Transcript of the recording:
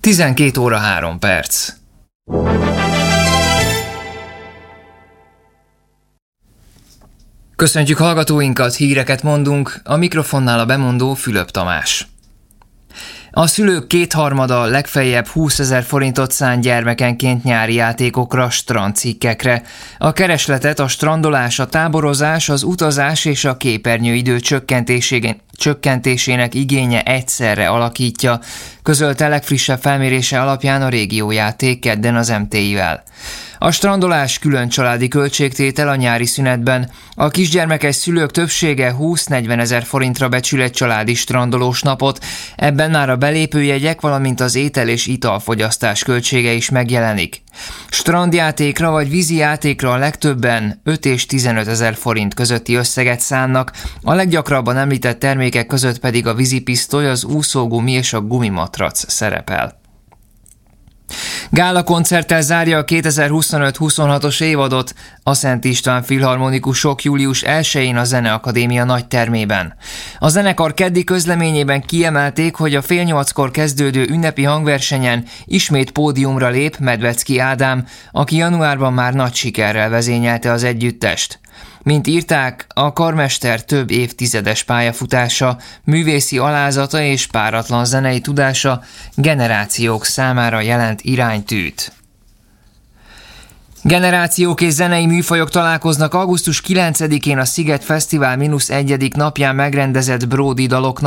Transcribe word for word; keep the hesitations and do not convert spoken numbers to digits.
tizenkét óra három perc. Köszöntjük hallgatóinkat, híreket mondunk, a mikrofonnál a bemondó Fülöp Tamás. A szülők kétharmada legfeljebb húszezer forintot szán gyermekenként nyári játékokra, strandcikkekre. A keresletet a strandolás, a táborozás, az utazás és a képernyőidő csökkentésének igénye egyszerre alakítja, közölte legfrissebb felmérése alapján a Régiójáték kedden az em té i-vel. A strandolás külön családi költségtétel a nyári szünetben. A kisgyermekes szülők többsége húsz-negyven ezer forintra becsül egy családi strandolós napot, ebben már a belépőjegyek, valamint az étel és italfogyasztás költsége is megjelenik. Strandjátékra vagy vízijátékra a legtöbben öt és tizenöt ezer forint közötti összeget szánnak, a leggyakrabban említett termékek között pedig a vízipisztoly, az úszógumi és a gumimatrac szerepel. Gála koncerttel zárja a kétezer-huszonöt-huszonhatos évadot a Szent István Filharmonikusok július elsején a Zeneakadémia nagytermében. A zenekar keddi közleményében kiemelték, hogy a fél nyolckor kezdődő ünnepi hangversenyen ismét pódiumra lép Medvecki Ádám, aki januárban már nagy sikerrel vezényelte az együttest. Mint írták, a karmester több évtizedes pályafutása, művészi alázata és páratlan zenei tudása generációk számára jelent iránytűt. Generációk és zenei műfajok találkoznak augusztus kilencedikén a Sziget Fesztivál mínusz egyedik napján megrendezett Bródi dalok